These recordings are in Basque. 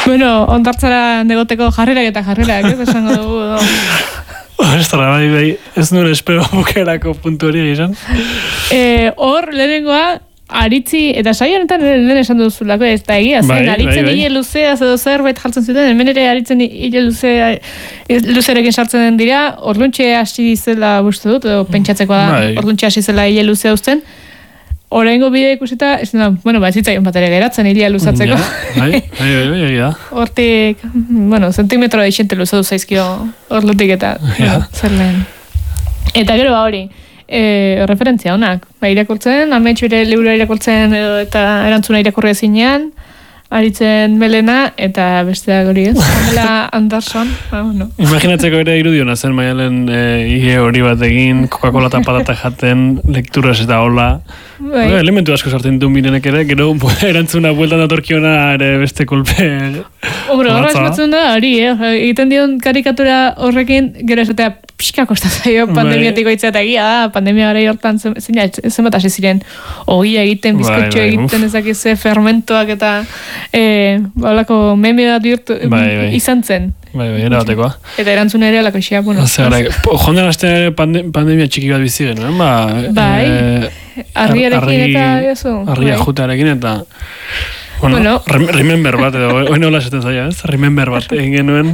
Bueno, ondartzara negoteko jarrerak eta jarrerak, ez esango dugu. Ostara, bai, ez nuen espero bukerako puntu hori izan. Hor, lehenengoa, aritzi, eta saio honetan lehen esan duzulako, ez da egia, zen, aritzen hile luzea, edo zerbait jartzen zuten, hemen ere aritzen hile luzerekin sartzen den dira, orduntxe hasi zela uste dut, edo pentsatzekoa da, orduntxe hasi zela hile luzea uzten, oraingo bidea ikusita, ez da, bueno, ez zitzaion bat ere geratzen hilea luzatzeko. Bai, da. Hortik, bueno, zentimetro deixente luzatu zaizkio ordutik eta zer lehen. Eta gero hori, referentzia honak, irakurtzen, ametxo ere libroa irakurtzen eta erantzuna irakurri ezinean, aritzen Melena eta besteak hori ez, Pamela Anderson. No. Imaginatzeko ere irudiona zen Maialen ihe hori bat egin, Coca-Cola eta patata jaten, lekturas eta hola. Elementu asko sartzen du mirenek ere, gero erantzuna bueltan datorkiona ere beste kolpe. Horra esmatzen da, hori, egiten dion karikatura horrekin, gero esatea pixka kostazaio pandemiatiko itzea egia da, pandemia gara hortan zenbat hasi ziren ogia egiten, bizkotxo egiten ezakize fermentoak eta holako meme bat bihurtu izan zen. Bai, erabatekoa. Eta erantzuna ere alako xea, bueno. Jondan aste pandemia txiki bat bizi genuen, bai, argiarekin eta eso. Argia jutearekin eta bueno, remember bat, edo, oin hola esaten zaila, ez? Remember bat egin genuen.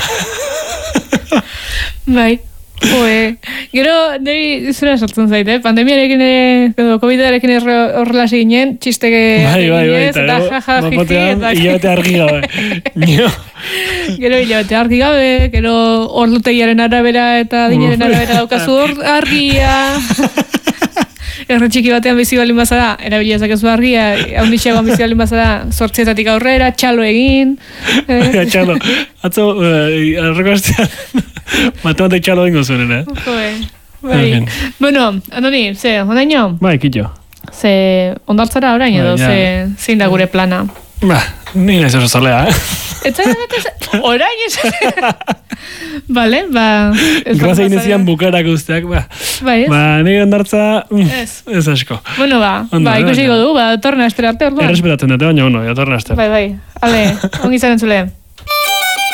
Bai. Gero, niri zura sartzen zaite, pandemiarekin edo COVID-arekin horrela ginen, txisteke eginez, eta jaja, hilabete argi gabe. Gero hilabete argi gabe, gero ordutegiaren arabera eta dinaren arabera daukazu argia. Erretxiki batean bizi balin bazara, erabilia zakezu argia, haundixeagoan bizi balin bazara, 8 aurrera, txalo egin. Txalo, atzo, arroko hastean, matematik txalo ingo zuen, Bai. Bueno, Andoni, onaino? Bai, kitxo. Ondartzara orain edo, zein da gure plana? Ni nahiz oso zalea, orain Vale, Graza inezian bukarak usteak, nire ondartza, ez asko. Bueno, ikusiko du, torna estere arte, orduan. Errespetatzen dute, baina, torna estere. Bai, ale, ongi zaren zule.